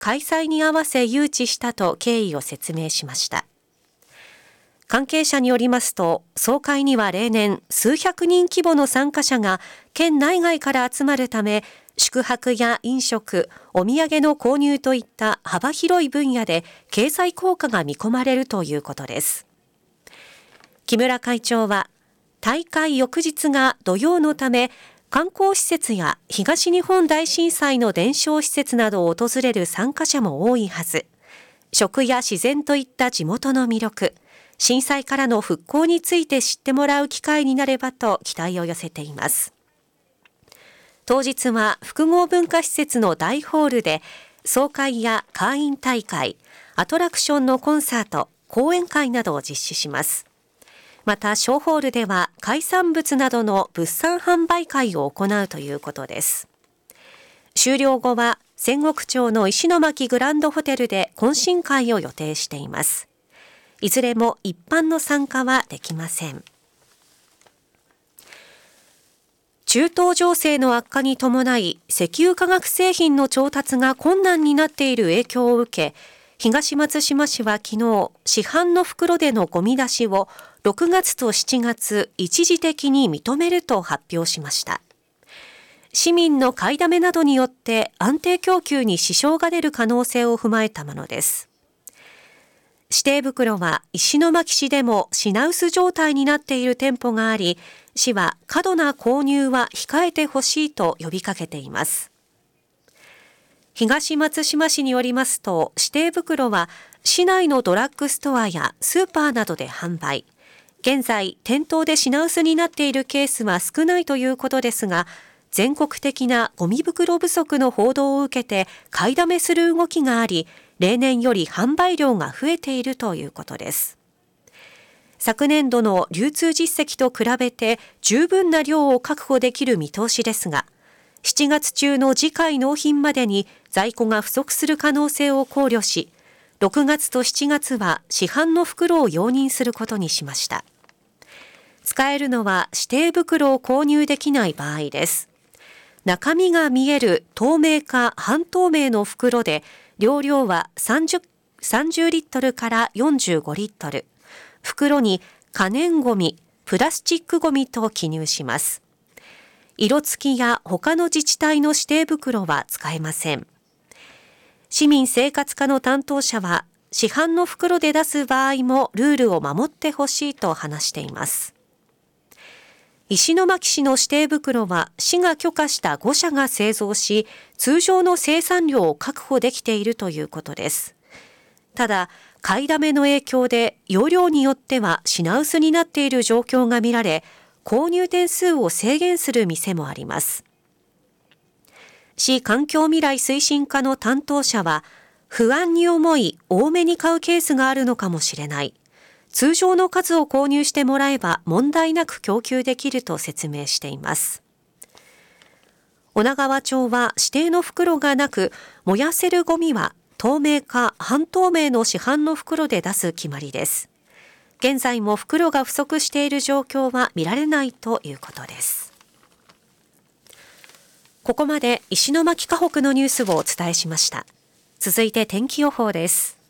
開催に合わせ誘致したと経緯を説明しました。関係者によりますと、総会には例年数百人規模の参加者が県内外から集まるため、宿泊や飲食、お土産の購入といった幅広い分野で経済効果が見込まれるということです。木村会長は、大会翌日が土曜のため、観光施設や東日本大震災の伝承施設などを訪れる参加者も多いはず、食や自然といった地元の魅力、震災からの復興について知ってもらう機会になればと期待を寄せています。当日は複合文化施設の大ホールで総会や会員大会、アトラクションのコンサート、講演会などを実施します。また小ホールでは海産物などの物産販売会を行うということです。終了後は仙石町の石巻グランドホテルで懇親会を予定しています。いずれも一般の参加はできません。中東情勢の悪化に伴い、石油化学製品の調達が困難になっている影響を受け、東松島市は昨日、市販の袋でのゴミ出しを6月と7月一時的に認めると発表しました。市民の買いだめなどによって安定供給に支障が出る可能性を踏まえたものです。指定袋は石巻市でも品薄状態になっている店舗があり、市は過度な購入は控えてほしいと呼びかけています。東松島市によりますと、指定袋は市内のドラッグストアやスーパーなどで販売。現在、店頭で品薄になっているケースは少ないということですが、全国的なゴミ袋不足の報道を受けて買いだめする動きがあり、例年より販売量が増えているということです。昨年度の流通実績と比べて十分な量を確保できる見通しですが、7月中の次回納品までに在庫が不足する可能性を考慮し、6月と7月は市販の袋を容認することにしました。使えるのは指定袋を購入できない場合です。中身が見える透明か半透明の袋で、容量は30リットルから45リットル。袋に可燃ごみ、プラスチックごみと記入します。色付きや他の自治体の指定袋は使えません。市民生活課の担当者は、市販の袋で出す場合もルールを守ってほしいと話しています。石巻市の指定袋は市が許可した5社が製造し、通常の生産量を確保できているということです。ただ、買いだめの影響で容量によっては品薄になっている状況が見られ、購入点数を制限する店もあります。市環境未来推進課の担当者は、不安に思い多めに買うケースがあるのかもしれない。通常の数を購入してもらえば問題なく供給できると説明しています。女川町は指定の袋がなく、燃やせるゴミは透明か半透明の市販の袋で出す決まりです。現在も袋が不足している状況は見られないということです。ここまで石巻河北のニュースをお伝えしました。続いて天気予報です。